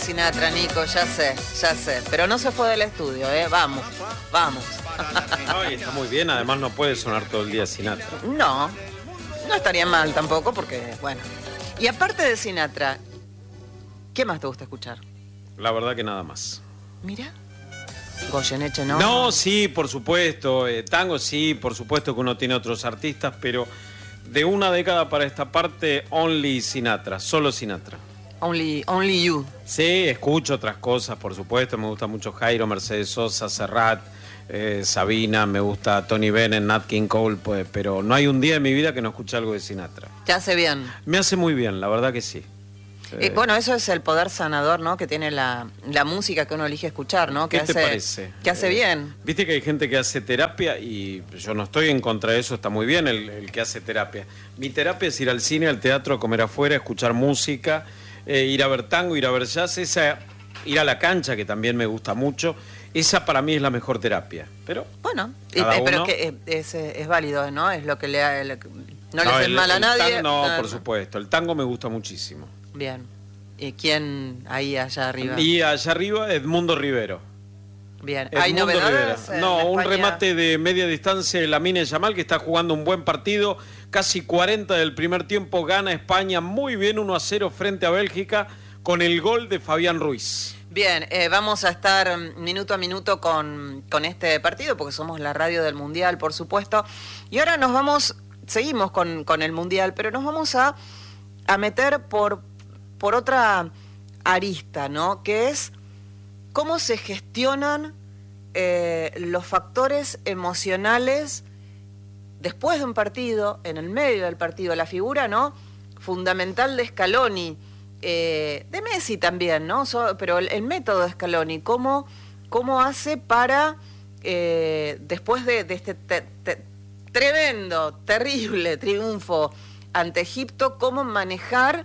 Sinatra, Nico, ya sé. Pero no se fue del estudio, vamos. No, y está muy bien, además no puede sonar todo el día Sinatra. No estaría mal tampoco, porque, bueno. Y aparte de Sinatra, ¿qué más te gusta escuchar? La verdad que nada más. Mira. Goyeneche, ¿no? No, sí, por supuesto. Tango, sí, por supuesto que uno tiene otros artistas, pero de una década para esta parte, only Sinatra, solo Sinatra. Only you. Sí, escucho otras cosas, por supuesto. Me gusta mucho Jairo, Mercedes Sosa, Serrat, Sabina, me gusta Tony Bennett, Nat King Cole, pues, pero no hay un día en mi vida que no escuche algo de Sinatra. ¿Te hace bien? Me hace muy bien, la verdad que sí. Bueno, eso es el poder sanador, ¿no? Que tiene la música que uno elige escuchar, ¿no? ¿Qué te parece? Que hace bien. Viste que hay gente que hace terapia y yo no estoy en contra de eso, está muy bien el que hace terapia. Mi terapia es ir al cine, al teatro, a comer afuera, escuchar música, ir a ver tango, ir a ver jazz, ir a la cancha, que también me gusta mucho. Esa para mí es la mejor terapia. Pero bueno, pero que es válido, ¿no? Es lo que no le hace mal a nadie. No, por supuesto. El tango me gusta muchísimo. Bien. ¿Y quién ahí allá arriba? Y allá arriba, Edmundo Rivero. Bien. ¿Hay novedades? No, un remate de media distancia de Lamine Yamal, que está jugando un buen partido. Casi 40 del primer tiempo, gana España muy bien 1-0 frente a Bélgica con el gol de Fabián Ruiz. Bien, vamos a estar minuto a minuto con este partido, porque somos la radio del Mundial, por supuesto. Y ahora seguimos con el Mundial, pero nos vamos a meter por otra arista, ¿no? Que es cómo se gestionan los factores emocionales después de un partido, en el medio del partido, la figura, ¿no?, fundamental de Scaloni, de Messi también, ¿no? Pero el método de Scaloni, ¿cómo hace para, después de este tremendo, terrible triunfo ante Egipto, cómo manejar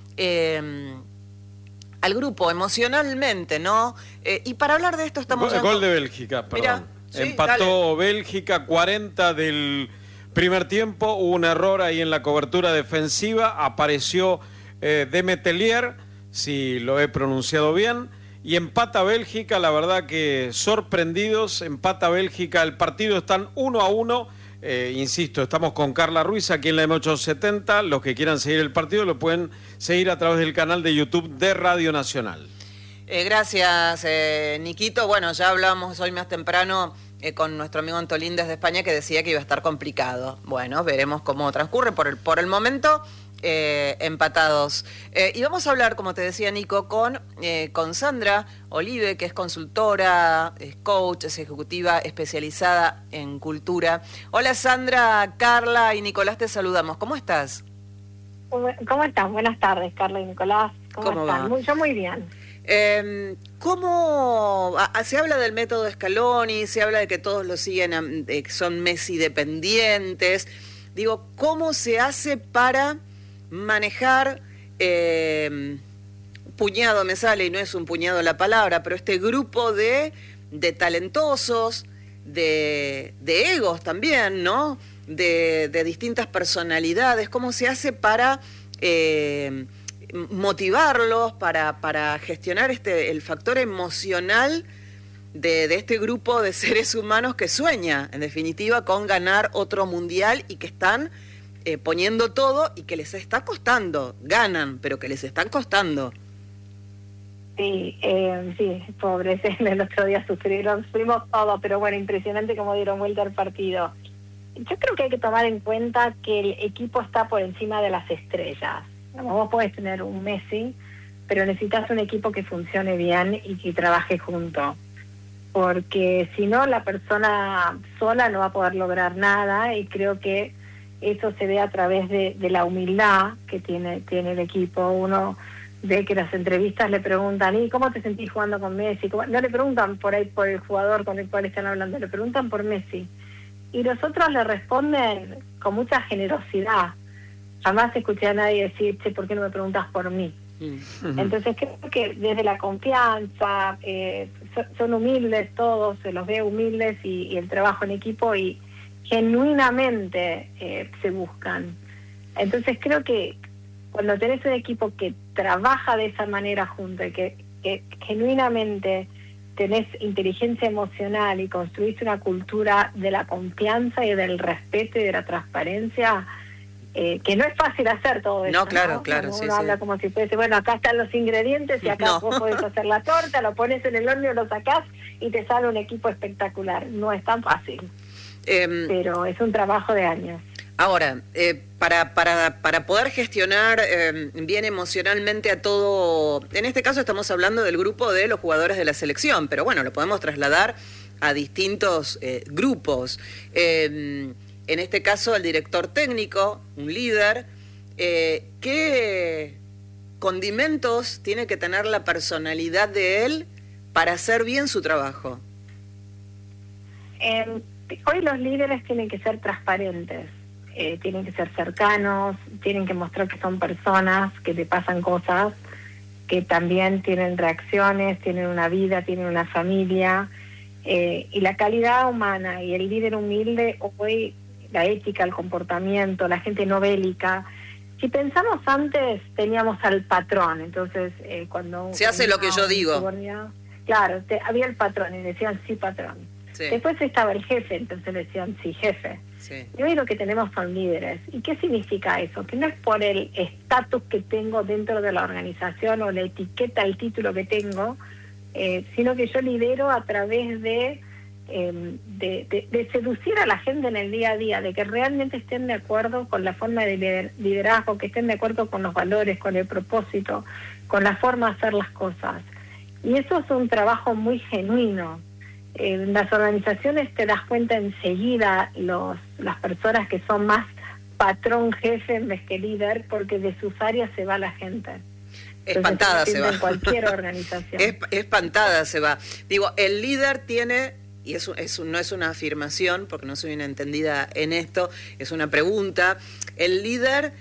al grupo emocionalmente, ¿no? Y para hablar de esto estamos... Gol de Bélgica, perdón. Mirá, sí, empató, dale. Bélgica, 40 del primer tiempo, hubo un error ahí en la cobertura defensiva, apareció Demetelier, si lo he pronunciado bien, y empata Bélgica, la verdad que sorprendidos, empata Bélgica, el partido están 1-1. Insisto, estamos con Carla Ruiz aquí en la M870. Los que quieran seguir el partido lo pueden seguir a través del canal de YouTube de Radio Nacional. Gracias, Niquito. Bueno, ya hablamos hoy más temprano con nuestro amigo Antolín desde España, que decía que iba a estar complicado. Bueno, veremos cómo transcurre. Por el momento, empatados. Y vamos a hablar, como te decía Nico, con Sandra Olive, que es consultora, es coach, es ejecutiva especializada en cultura. Hola Sandra, Carla y Nicolás, te saludamos. ¿Cómo estás? ¿Cómo estás? Buenas tardes, Carla y Nicolás. ¿Cómo están? Yo muy bien. ¿Cómo se habla del método Scaloni? Se habla de que todos lo siguen, son Messi dependientes. Digo, ¿cómo se hace para manejar, puñado me sale y no es un puñado la palabra, pero este grupo de talentosos, de egos también, ¿no? De distintas personalidades? ¿Cómo se hace para motivarlos, para gestionar el factor emocional de este grupo de seres humanos que sueña, en definitiva, con ganar otro mundial y que están poniendo todo y que les está costando? Ganan, pero que les están costando. Sí, pobres, el otro día sufrimos todo, pero bueno, impresionante cómo dieron vuelta al partido. Yo creo que hay que tomar en cuenta que el equipo está por encima de las estrellas. Vos podés tener un Messi, pero necesitas un equipo que funcione bien y que trabaje junto, porque si no, la persona sola no va a poder lograr nada, y creo que eso se ve a través de la humildad que tiene el equipo. Uno ve que las entrevistas le preguntan, ¿y cómo te sentís jugando con Messi? No le preguntan por ahí por el jugador con el cual están hablando, le preguntan por Messi. Y los otros le responden con mucha generosidad. Jamás escuché a nadie decir, che, ¿por qué no me preguntas por mí? Entonces creo que desde la confianza, son humildes todos, se los ve humildes y el trabajo en equipo, y genuinamente se buscan. Entonces creo que cuando tenés un equipo que trabaja de esa manera junto y que que genuinamente tenés inteligencia emocional y construís una cultura de la confianza y del respeto y de la transparencia, que no es fácil hacer todo eso. No, claro, ¿no? claro. Uno sí, habla como si fuese, bueno, acá están los ingredientes y acá vos podés hacer la torta, lo pones en el horno, lo sacás y te sale un equipo espectacular. No es tan fácil, pero es un trabajo de años. Ahora, para poder gestionar bien emocionalmente a todo, en este caso estamos hablando del grupo de los jugadores de la selección, pero bueno, lo podemos trasladar a distintos grupos. En este caso, el director técnico, un líder, ¿qué condimentos tiene que tener la personalidad de él para hacer bien su trabajo? Hoy los líderes tienen que ser transparentes. Tienen que ser cercanos, tienen que mostrar que son personas, que te pasan cosas, que también tienen reacciones, tienen una vida, tienen una familia, y la calidad humana y el líder humilde, hoy la ética, el comportamiento, la gente no bélica. Si pensamos antes, teníamos al patrón, entonces cuando... Se hace lo que yo digo. Claro, había el patrón y decían sí, patrón. Sí. Después estaba el jefe, entonces decían sí, jefe. Sí. Y hoy lo que tenemos son líderes. ¿Y qué significa eso? Que no es por el estatus que tengo dentro de la organización o la etiqueta, el título que tengo, sino que yo lidero a través de seducir a la gente en el día a día, de que realmente estén de acuerdo con la forma de liderazgo, que estén de acuerdo con los valores, con el propósito, con la forma de hacer las cosas. Y eso es un trabajo muy genuino. En las organizaciones te das cuenta enseguida las personas que son más patrón, jefe en vez que líder, porque de sus áreas se va la gente. Espantada se va. En cualquier organización. Espantada se va. Digo, el líder tiene, y no es una afirmación, porque no soy una entendida en esto, es una pregunta, el líder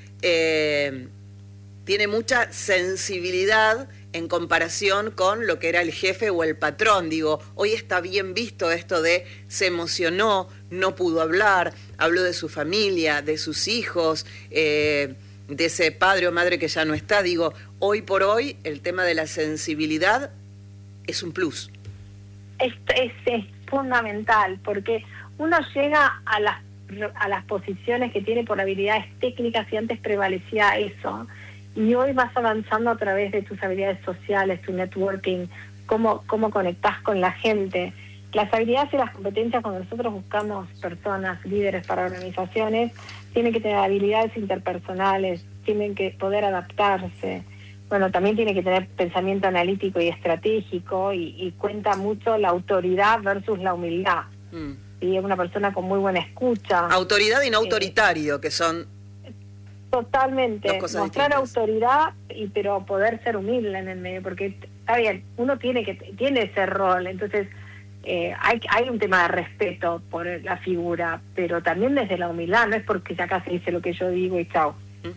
tiene mucha sensibilidad en comparación con lo que era el jefe o el patrón. Digo, hoy está bien visto esto de se emocionó, no pudo hablar, habló de su familia, de sus hijos, de ese padre o madre que ya no está. Digo, hoy por hoy el tema de la sensibilidad es un plus. Es fundamental, porque uno llega a las posiciones que tiene por habilidades técnicas y antes prevalecía eso. Y hoy vas avanzando a través de tus habilidades sociales, tu networking, cómo conectás con la gente. Las habilidades y las competencias, cuando nosotros buscamos personas, líderes para organizaciones, tienen que tener habilidades interpersonales, tienen que poder adaptarse. Bueno, también tiene que tener pensamiento analítico y estratégico, y cuenta mucho la autoridad versus la humildad. Y es una persona con muy buena escucha. Autoridad y no autoritario, que son... Totalmente, mostrar distintas. Autoridad, pero poder ser humilde en el medio, porque está bien, uno tiene ese rol, entonces hay un tema de respeto por la figura, pero también desde la humildad, no es porque acá se dice lo que yo digo y chao.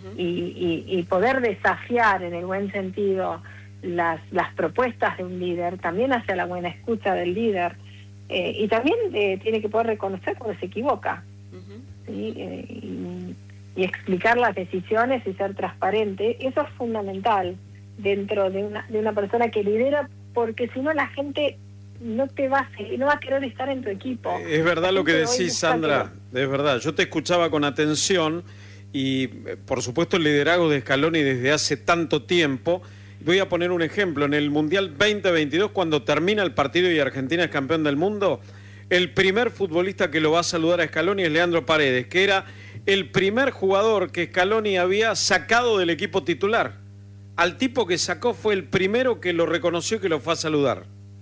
Y poder desafiar en el buen sentido las propuestas de un líder, también hacia la buena escucha del líder, y también tiene que poder reconocer cuando se equivoca. ¿Sí? Y explicar las decisiones y ser transparente, eso es fundamental dentro de una persona que lidera, porque si no la gente no te va a seguir, no va a querer estar en tu equipo. Es verdad lo que decís, Sandra, es verdad. Yo te escuchaba con atención y, por supuesto, el liderazgo de Scaloni desde hace tanto tiempo. Voy a poner un ejemplo. En el Mundial 2022, cuando termina el partido y Argentina es campeón del mundo, el primer futbolista que lo va a saludar a Scaloni es Leandro Paredes, que era el primer jugador que Scaloni había sacado del equipo titular. Al tipo que sacó fue el primero que lo reconoció y que lo fue a saludar.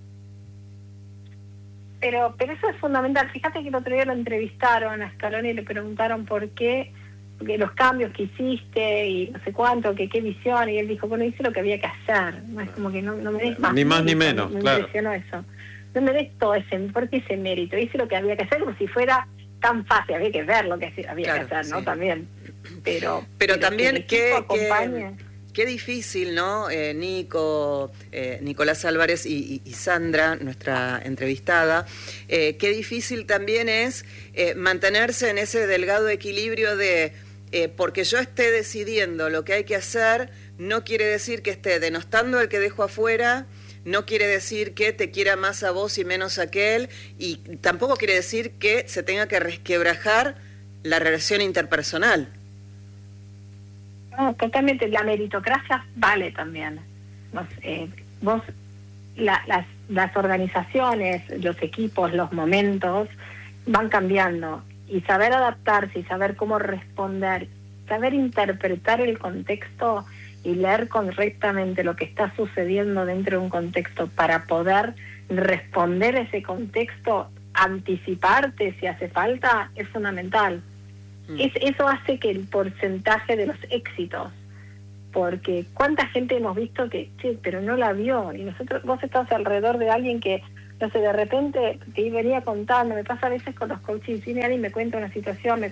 Pero eso es fundamental. Fíjate que el otro día lo entrevistaron a Scaloni y le preguntaron por qué, porque los cambios que hiciste y no sé cuánto, qué visión, y él dijo, bueno, hice lo que había que hacer. No es como que no me des más. Ni más ni menos, me claro. impresionó eso. No me des todo ese mérito. Hice lo que había que hacer como si fuera tan fácil, había que ver lo que había que hacer, ¿no? Sí. También. Pero también qué difícil, ¿no? Nicolás Álvarez y Sandra, nuestra entrevistada, qué difícil también es mantenerse en ese delgado equilibrio de porque yo esté decidiendo lo que hay que hacer, no quiere decir que esté denostando al que dejo afuera, no quiere decir que te quiera más a vos y menos a aquel, y tampoco quiere decir que se tenga que resquebrajar la relación interpersonal. No, totalmente. La meritocracia vale también. Las organizaciones, los equipos, los momentos van cambiando, y saber adaptarse y saber cómo responder, saber interpretar el contexto y leer correctamente lo que está sucediendo dentro de un contexto para poder responder a ese contexto, anticiparte si hace falta, es fundamental. Eso hace que el porcentaje de los éxitos, porque cuánta gente hemos visto que, che, pero no la vio, y vos estás alrededor de alguien que, no sé, de repente te venía contando, me pasa a veces con los coaches, viene alguien, me cuenta una situación,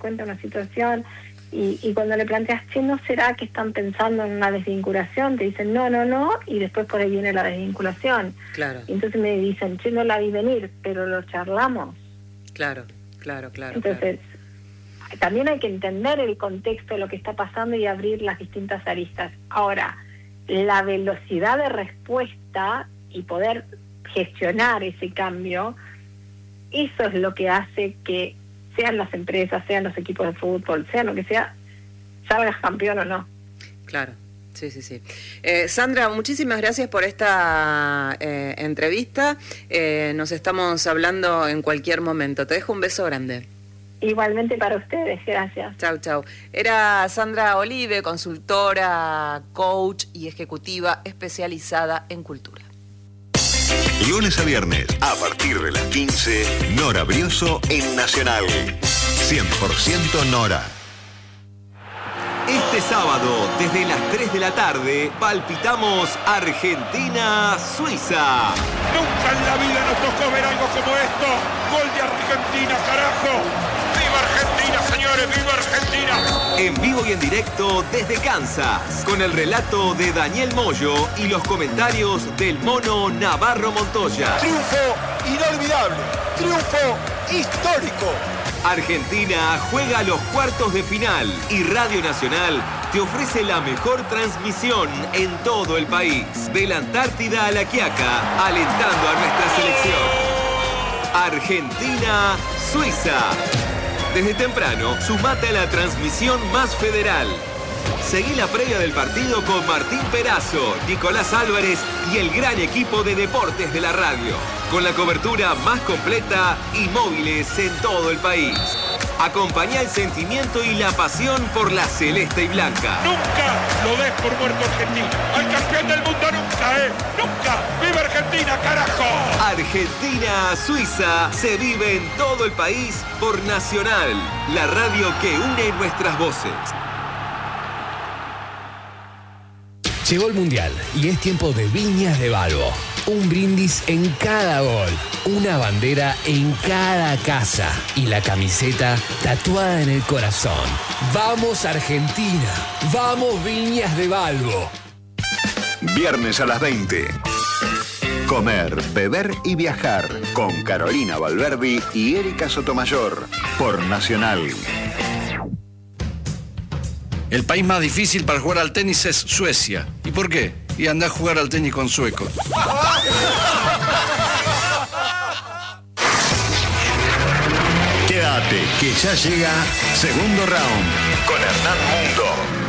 y cuando le planteas, che, ¿no será que están pensando en una desvinculación? Te dicen, no, y después por ahí viene la desvinculación. Claro. Y entonces me dicen, che, no la vi venir, pero lo charlamos. Claro. Entonces, también hay que entender el contexto de lo que está pasando y abrir las distintas aristas. Ahora, la velocidad de respuesta y poder gestionar ese cambio, eso es lo que hace que sean las empresas, sean los equipos de fútbol, sean lo que sea, salgas campeón o no. Claro, sí. Sandra, muchísimas gracias por esta entrevista. Nos estamos hablando en cualquier momento. Te dejo un beso grande. Igualmente para ustedes, gracias. Chau. Era Sandra Olive, consultora, coach y ejecutiva especializada en cultura. Lunes a viernes, a partir de las 15, Nora Brioso en Nacional. 100% Nora. Este sábado, desde las 3 de la tarde, palpitamos Argentina-Suiza. Nunca en la vida nos tocó ver algo como esto. Gol de Argentina, carajo. ¡Viva Argentina, señores! ¡Viva Argentina! En vivo y en directo desde Kansas, con el relato de Daniel Moyo y los comentarios del mono Navarro Montoya. Triunfo inolvidable, triunfo histórico. Argentina juega los cuartos de final y Radio Nacional te ofrece la mejor transmisión en todo el país. De la Antártida a La Quiaca, alentando a nuestra selección. Argentina-Suiza. Desde temprano, sumate a la transmisión más federal. Seguí la previa del partido con Martín Perazo, Nicolás Álvarez y el gran equipo de deportes de la radio, con la cobertura más completa y móviles en todo el país. Acompañá el sentimiento y la pasión por la celeste y blanca. Nunca lo des por muerto Argentina. Al campeón del mundo nunca, nunca. ¡Viva Argentina, carajo! Argentina-Suiza se vive en todo el país por Nacional, la radio que une nuestras voces. Llegó el Mundial y es tiempo de Viñas de Balbo. Un brindis en cada gol, una bandera en cada casa y la camiseta tatuada en el corazón. ¡Vamos Argentina! ¡Vamos Viñas de Balbo! Viernes a las 20. Comer, beber y viajar con Carolina Valverdi y Erika Sotomayor por Nacional. El país más difícil para jugar al tenis es Suecia. ¿Y por qué? Y andá a jugar al tenis con suecos. Quédate, que ya llega Segundo Round con Hernán Mundo.